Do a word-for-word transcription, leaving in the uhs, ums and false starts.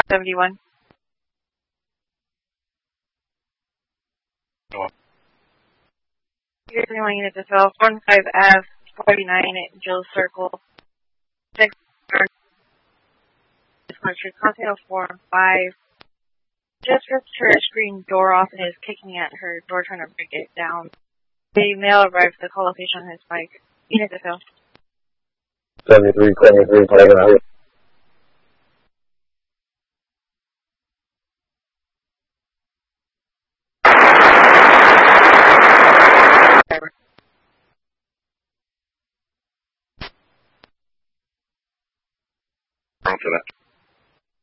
seventy-one. Oh. Here's anyone unit to fill. one five F, forty-nine at Jill Circle. Six. Country, Continental four and five. Just ripped her screen door off and is kicking at her door trying to break it down. The male arrived at the call location on his bike. Unit to fill. seventy-three, seventy-three, taking out. Wrong for that.